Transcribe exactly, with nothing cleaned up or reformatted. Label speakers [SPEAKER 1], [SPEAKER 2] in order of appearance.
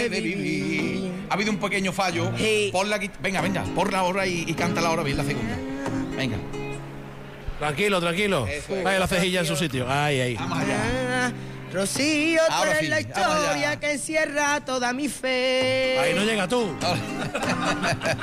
[SPEAKER 1] de vivir. Ha habido un pequeño fallo.
[SPEAKER 2] Sí.
[SPEAKER 1] Pon la, gui- venga, venga, por la hora y, y canta la hora bien la segunda. Venga.
[SPEAKER 3] Tranquilo, tranquilo.
[SPEAKER 1] Eso es.
[SPEAKER 3] Vaya la cejilla en su sitio. Ahí, ahí.
[SPEAKER 1] Vamos allá.
[SPEAKER 2] Ah, Rocío, tú
[SPEAKER 1] Ahora
[SPEAKER 2] eres
[SPEAKER 1] sí,
[SPEAKER 2] la
[SPEAKER 1] vamos allá.
[SPEAKER 2] historia que encierra toda mi fe.
[SPEAKER 3] Ahí no llega tú.
[SPEAKER 1] Ahora.